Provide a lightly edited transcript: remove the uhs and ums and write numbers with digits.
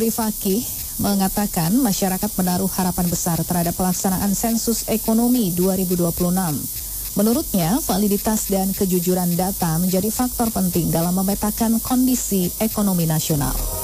Lutfi Fakih mengatakan masyarakat menaruh harapan besar terhadap pelaksanaan sensus ekonomi 2026. Menurutnya, validitas dan kejujuran data menjadi faktor penting dalam memetakan kondisi ekonomi nasional.